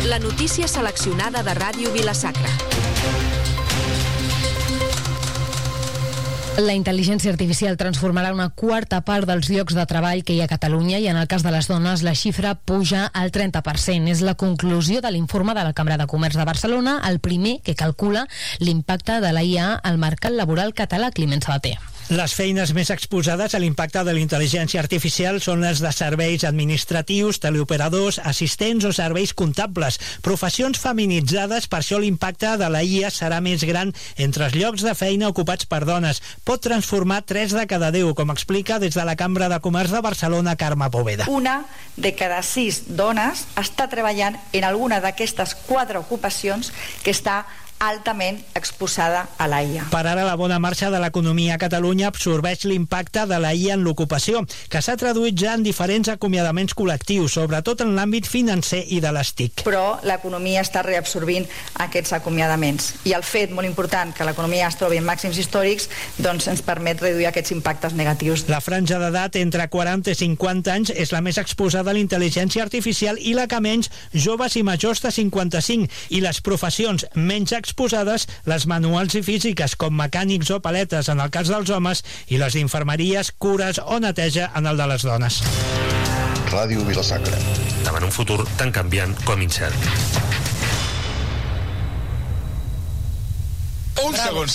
La notícia seleccionada de Ràdio Vila-sacra. La intel·ligència artificial transformarà una quarta part dels llocs de treball que hi ha a Catalunya i en el cas de les dones la xifra puja al 30%. És la conclusió de l'informe de la Cambra de Comerç de Barcelona, el primer que calcula l'impacte de la IA al mercat laboral català. Climent Sabater. Les feines més exposades a l'impacte de la intel·ligència artificial són les de serveis administratius, teleoperadors, assistents o serveis comptables. Professions feminitzades, per això l'impacte de la IA serà més gran entre els llocs de feina ocupats per dones. Pot transformar 3 de cada 10, com explica des de la Cambra de Comerç de Barcelona, Carme Poveda. Una de cada 6 dones està treballant en alguna d'aquestes 4 ocupacions que està altament exposada a la IA. Per ara, la bona marxa de l'economia a Catalunya absorbeix l'impacte de la IA en l'ocupació, que s'ha traduït ja en diferents acomiadaments col·lectius, sobretot en l'àmbit financer i de les TIC. Però l'economia està reabsorbint aquests acomiadaments. I el fet molt important que l'economia es trobi en màxims històrics doncs ens permet reduir aquests impactes negatius. La franja d'edat entre 40 i 50 anys és la més exposada a la intel·ligència artificial i la que menys, joves i majors de 55, i les professions menys exposades, les manuals i físiques com mecànics o paletes en el cas dels homes i les d'infermeries, cures o neteja en el de les dones. Ràdio Vila-sacra. Davant un futur tan canviant com incert. Un segon,